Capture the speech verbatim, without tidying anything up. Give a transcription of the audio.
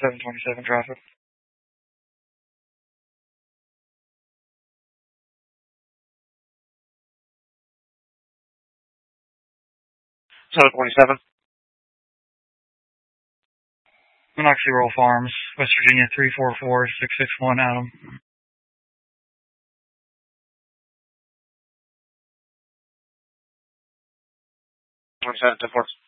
seven twenty-seven traffic. seven twenty-seven. Monoxy Roll Farms, West Virginia three four four six six one, Adam. twenty-seven ten four.